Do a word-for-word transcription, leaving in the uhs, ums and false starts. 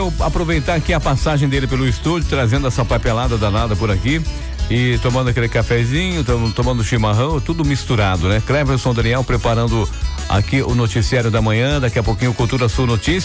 Eu aproveitar aqui a passagem dele pelo estúdio, trazendo essa papelada danada por aqui e tomando aquele cafezinho, tom, tomando chimarrão, tudo misturado, né? Cleverson Daniel preparando aqui o noticiário da manhã, daqui a pouquinho Cultura Sul Notícias.